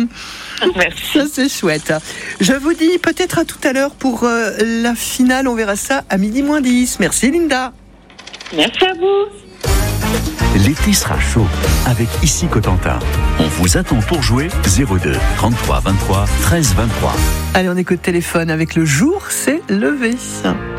Merci. Ça, c'est chouette. Je vous dis peut-être à tout à l'heure pour la finale. On verra ça à 12:10. Merci, Linda. Merci à vous. L'été sera chaud avec Ici Cotentin. On vous attend pour jouer 02 33 23 13 23. Allez, on écoute téléphone avec le jour s'est levé.